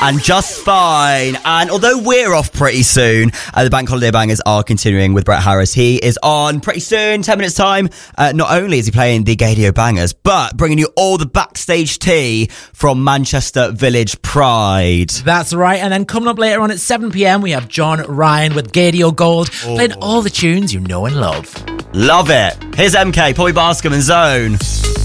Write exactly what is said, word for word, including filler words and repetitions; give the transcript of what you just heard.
and Just Fine. And although we're off pretty soon, uh, the Bank Holiday Bangers are continuing with Brett Harris. He is on pretty soon, ten minutes time. Uh, not only is he playing the Gaydio Bangers, but bringing you all the backstage tea from Manchester Village Pride. That's right. And then coming up later on at seven p.m, we have John Ryan with Gaydio Gold, oh. playing all the tunes you know and love. Love it. Here's M K, Polly Bascom and Zone.